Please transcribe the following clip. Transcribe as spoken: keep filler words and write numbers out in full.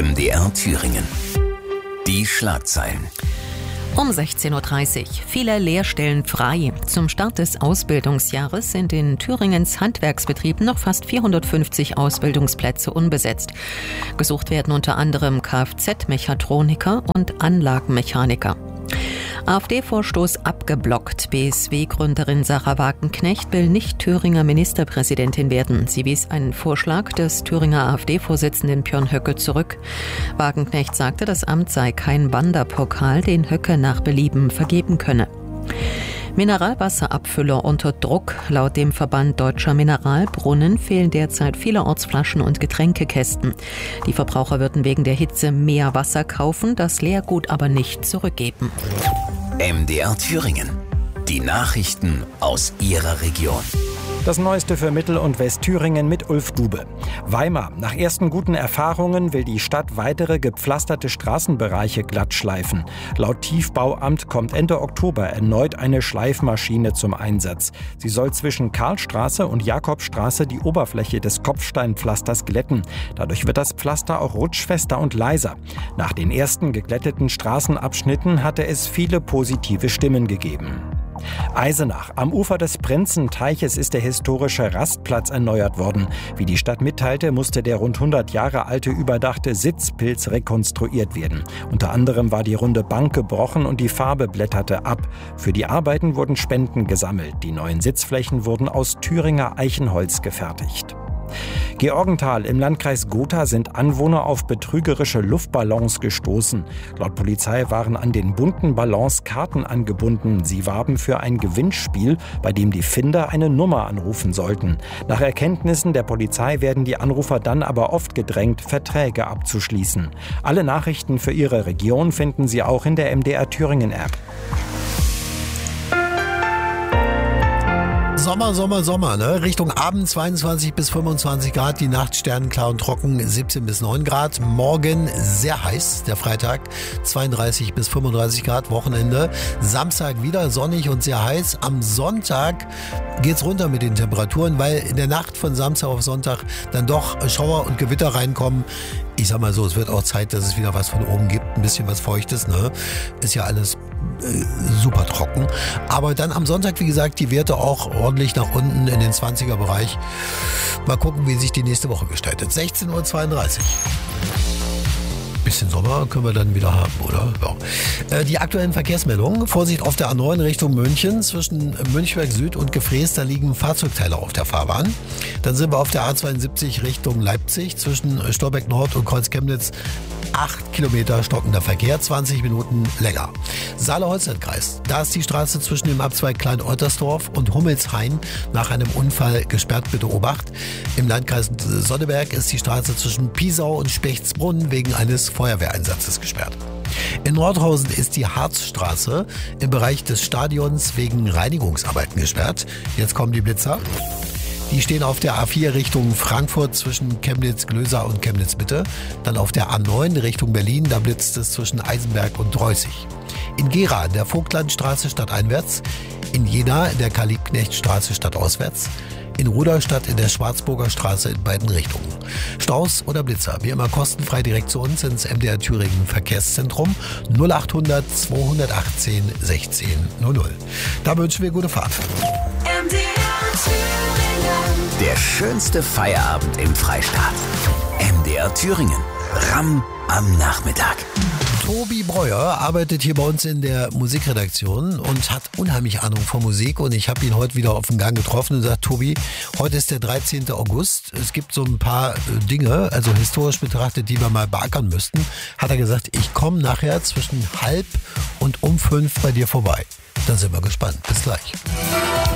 M D R Thüringen. Die Schlagzeilen. Um sechzehn Uhr dreißig. Viele Lehrstellen frei. Zum Start des Ausbildungsjahres sind in Thüringens Handwerksbetrieben noch fast vierhundertfünfzig Ausbildungsplätze unbesetzt. Gesucht werden unter anderem Kfz-Mechatroniker und Anlagenmechaniker. AfD-Vorstoß abgeblockt. B S W-Gründerin Sahra Wagenknecht will nicht Thüringer Ministerpräsidentin werden. Sie wies einen Vorschlag des Thüringer AfD-Vorsitzenden Björn Höcke zurück. Wagenknecht sagte, das Amt sei kein Wanderpokal, den Höcke nach Belieben vergeben könne. Mineralwasserabfüller unter Druck. Laut dem Verband Deutscher Mineralbrunnen fehlen derzeit vielerorts Flaschen und Getränkekästen. Die Verbraucher würden wegen der Hitze mehr Wasser kaufen, das Leergut aber nicht zurückgeben. M D R Thüringen. Die Nachrichten aus Ihrer Region. Das Neueste für Mittel- und Westthüringen mit Ulf Dube. Weimar. Nach ersten guten Erfahrungen will die Stadt weitere gepflasterte Straßenbereiche glatt schleifen. Laut Tiefbauamt kommt Ende Oktober erneut eine Schleifmaschine zum Einsatz. Sie soll zwischen Karlstraße und Jakobstraße die Oberfläche des Kopfsteinpflasters glätten. Dadurch wird das Pflaster auch rutschfester und leiser. Nach den ersten geglätteten Straßenabschnitten hatte es viele positive Stimmen gegeben. Eisenach. Am Ufer des Prinzenteiches ist der historische Rastplatz erneuert worden. Wie die Stadt mitteilte, musste der rund hundert Jahre alte überdachte Sitzpilz rekonstruiert werden. Unter anderem war die runde Bank gebrochen und die Farbe blätterte ab. Für die Arbeiten wurden Spenden gesammelt. Die neuen Sitzflächen wurden aus Thüringer Eichenholz gefertigt. Georgenthal im Landkreis Gotha sind Anwohner auf betrügerische Luftballons gestoßen. Laut Polizei waren an den bunten Ballons Karten angebunden. Sie warben für ein Gewinnspiel, bei dem die Finder eine Nummer anrufen sollten. Nach Erkenntnissen der Polizei werden die Anrufer dann aber oft gedrängt, Verträge abzuschließen. Alle Nachrichten für Ihre Region finden Sie auch in der M D R Thüringen App. Sommer, Sommer, Sommer, ne? Richtung Abend zweiundzwanzig bis fünfundzwanzig Grad, die Nacht sternenklar und trocken, siebzehn bis neun Grad. Morgen sehr heiß, der Freitag, zweiunddreißig bis fünfunddreißig Grad, Wochenende. Samstag wieder sonnig und sehr heiß. Am Sonntag geht's runter mit den Temperaturen, weil in der Nacht von Samstag auf Sonntag dann doch Schauer und Gewitter reinkommen. Ich sag mal so, es wird auch Zeit, dass es wieder was von oben gibt, ein bisschen was Feuchtes, ne? Ist ja alles äh, super trocken. Aber dann am Sonntag, wie gesagt, die Werte auch ordentlich nach unten in den zwanziger Bereich. Mal gucken, wie sich die nächste Woche gestaltet. sechzehn Uhr zweiunddreißig. Bisschen Sommer können wir dann wieder haben, oder? Ja. Äh, die aktuellen Verkehrsmeldungen. Vorsicht auf der A neun Richtung München. Zwischen Münchberg Süd und Gefrees, da liegen Fahrzeugteile auf der Fahrbahn. Dann sind wir auf der A zweiundsiebzig Richtung Leipzig. Zwischen Storbeck Nord und Kreuz-Chemnitz acht Kilometer stockender Verkehr, zwanzig Minuten länger. Saale-Holstein-Kreis. Da ist die Straße zwischen dem Abzweig Klein-Ottersdorf und Hummelshain nach einem Unfall gesperrt. Bitte Obacht. Im Landkreis Sonneberg ist die Straße zwischen Piesau und Spechtsbrunn wegen eines Feuerwehreinsatzes gesperrt. In Nordhausen ist die Harzstraße im Bereich des Stadions wegen Reinigungsarbeiten gesperrt. Jetzt kommen die Blitzer. Die stehen auf der A vier Richtung Frankfurt zwischen Chemnitz-Glösa und Chemnitz-Mitte. Dann auf der A neun Richtung Berlin, da blitzt es zwischen Eisenberg und Dreußig. In Gera in der Vogtlandstraße stadteinwärts. In Jena in der Karl-Liebknecht-Straße stadtauswärts. In Rudolstadt in der Schwarzburger Straße in beiden Richtungen. Staus oder Blitzer, wie immer kostenfrei direkt zu uns ins M D R Thüringen Verkehrszentrum null achthundert zweihundertachtzehn sechzehn null null. Da wünschen wir gute Fahrt. M D R Thüringen. Der schönste Feierabend im Freistaat. M D R Thüringen. Ramm am Nachmittag. Tobi Breuer arbeitet hier bei uns in der Musikredaktion und hat unheimlich Ahnung von Musik. Und ich habe ihn heute wieder auf dem Gang getroffen und gesagt, Tobi, heute ist der dreizehnten August. Es gibt so ein paar Dinge, also historisch betrachtet, die wir mal beackern müssten. Hat er gesagt, ich komme nachher zwischen halb und um fünf bei dir vorbei. Dann sind wir gespannt. Bis gleich.